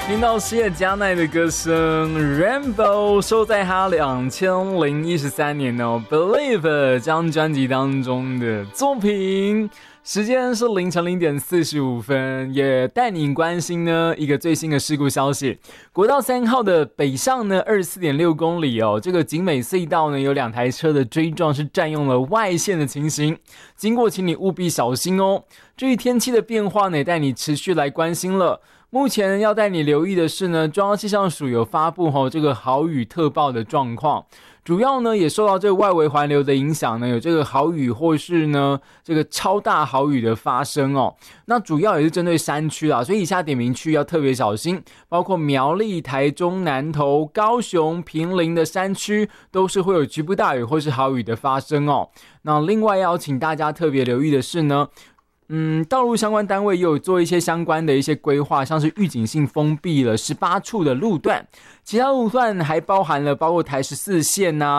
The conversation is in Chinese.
听到西野加奈的歌声 Rainbow 收在他2013年Believe 这张专辑当中的作品。时间是凌晨0点45分，也带你关心呢一个最新的事故消息。国道3号的北上呢 24.6 公里这个景美隧道呢有2台车的追撞是占用了外线的情形，经过请你务必小心哦。至于天气的变化呢，也带你持续来关心了。目前要带你留意的是呢，中央气象署有发布这个豪雨特报的状况，主要呢也受到这个外围环流的影响呢，有这个豪雨或是呢这个超大豪雨的发生哦。那主要也是针对山区啦，所以以下点名区要特别小心，包括苗栗、台中、南投、高雄、屏林的山区都是会有局部大雨或是豪雨的发生哦。那另外要请大家特别留意的是呢，道路相关单位也有做一些相关的一些规划，像是预警性封闭了18处的路段，其他路段还包含了包括台14线